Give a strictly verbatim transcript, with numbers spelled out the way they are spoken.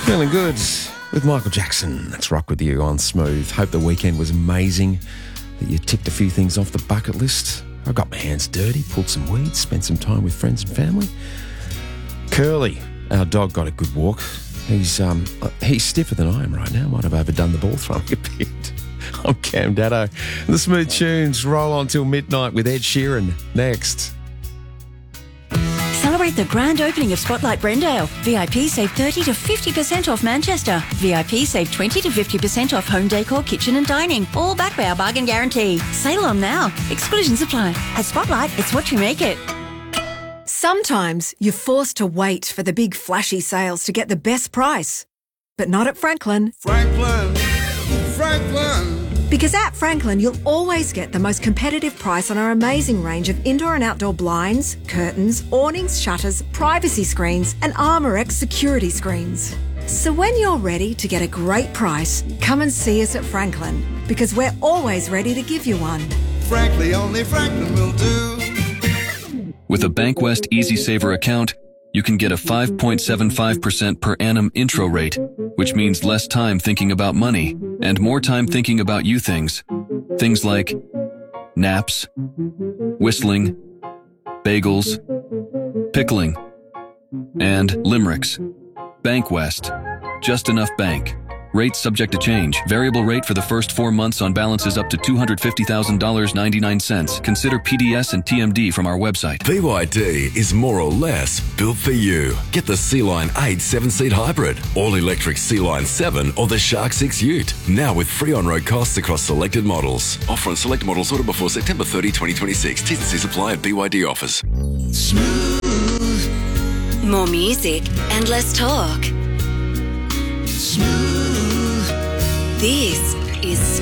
Feeling good with Michael Jackson. Let's rock with you on Smooth. Hope the weekend was amazing, that you ticked a few things off the bucket list. I got my hands dirty, pulled some weeds, spent some time with friends and family. Curly, our dog, got a good walk. He's um he's stiffer than I am right now. Might have overdone the ball throwing a bit. I'm Cam Daddo. The Smooth Tunes roll on till midnight with Ed Sheeran next. Celebrate the grand opening of Spotlight Brendale. V I P save thirty to fifty percent off Manchester. V I P save twenty to fifty percent off home decor, kitchen and dining. All backed by our bargain guarantee. Sale on now. Exclusions apply. At Spotlight, it's what you make it. Sometimes you're forced to wait for the big flashy sales to get the best price. But not at Franklin. Franklin, Franklin. Because at Franklin, you'll always get the most competitive price on our amazing range of indoor and outdoor blinds, curtains, awnings, shutters, privacy screens, and ArmorX security screens. So when you're ready to get a great price, come and see us at Franklin, because we're always ready to give you one. Frankly, only Franklin will do. With a Bankwest Easy Saver account, you can get a five point seven five percent per annum intro rate, which means less time thinking about money and more time thinking about you things. Things like naps, whistling, bagels, pickling, and limericks. Bankwest. Just enough bank. Rates subject to change. Variable rate for the first four months on balances up to two hundred fifty thousand dollars and ninety-nine cents. Consider P D S and T M D from our website. B Y D is more or less built for you. Get the Sea-Line eight seven-seat hybrid, all-electric Sea-Line seven or the Shark six Ute. Now with free on-road costs across selected models. Offer on select models ordered before September thirtieth, twenty twenty-six. T's and C's apply at B Y D offers. Smooth. More music and less talk. Smooth. This is